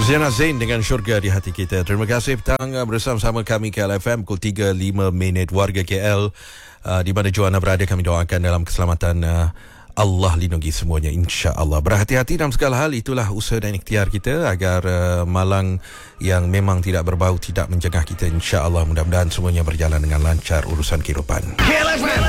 Ziana Zain dengan Syurga di Hati Kita. Terima kasih petang bersama-sama kami KLFM pukul 3.05 warga KL, di mana Joanna berada. Kami doakan dalam keselamatan, Allah lindungi semuanya, insya-Allah. Berhati-hati dalam segala hal. Itulah usaha dan ikhtiar kita agar malang yang memang tidak berbau tidak menjengah kita, insya-Allah. Mudah-mudahan semuanya berjalan dengan lancar urusan kehidupan. KLFM